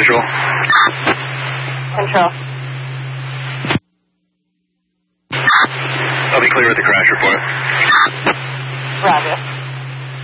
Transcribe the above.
Control. Control. I'll be clear with the crash report. Roger.